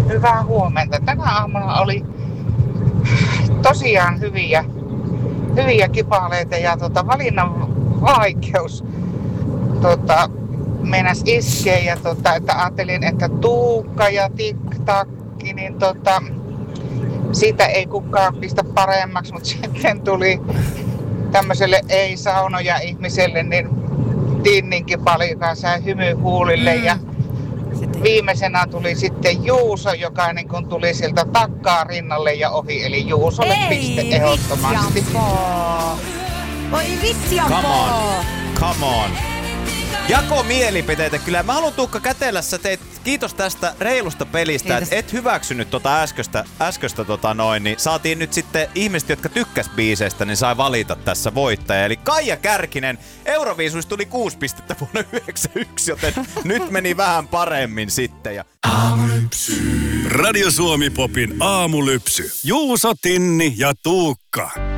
Hyvää huomenta. Tänä aamuna oli tosiaan hyviä kipaleita ja valinnan vaikeus meinas iskeä ja että ajattelin, että Tuukka ja TikTakki, niin siitä ei kukaan pistä paremmaksi, mutta sitten tuli tämmöiselle ei-saunoja ihmiselle niin tinninkipali, joka sai hymy huulille ja viimeisenä tuli sitten Juuso, joka niin kun tuli sieltä takkaa rinnalle ja ohi, eli Juusolle piste ehdottomasti. Voi vitsiampoo! Come on. Jako mielipiteitä kyllä. Mä haluan Tuukka kätellä, sä teit, kiitos tästä reilusta pelistä, että et hyväksynyt äsköstä niin saatiin nyt sitten ihmiset, jotka tykkäs biiseistä, niin sai valita tässä voittaja. Eli Kaija Kärkinen, Euroviisuista tuli 6 pistettä vuonna 1991, joten nyt meni vähän paremmin sitten. Ja... Aamulypsy. Radio Suomi Popin aamulypsy. Juuso, Tinni ja Tuukka.